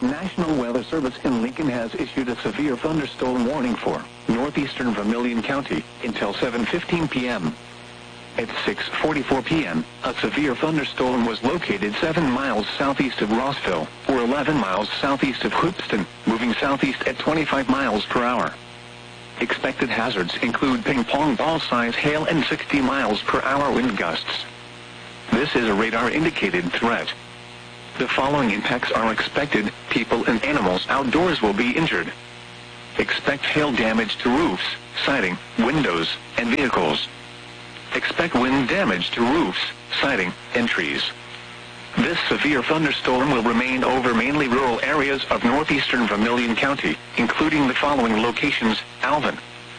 National Weather Service in Lincoln has issued a severe thunderstorm warning for northeastern Vermilion County until 7:15 p.m. At 6:44 p.m., a severe thunderstorm was located 7 miles southeast of Rossville, or 11 miles southeast of Hoopeston, moving southeast at 25 miles per hour. Expected hazards include ping-pong ball-size hail and 60 miles per hour wind gusts. This is a radar-indicated threat. The following impacts are expected: people and animals outdoors will be injured. Expect hail damage to roofs, siding, windows, and vehicles. Expect wind damage to roofs, siding, and trees. This severe thunderstorm will remain over mainly rural areas of northeastern Vermilion County, including the following locations: Alvin,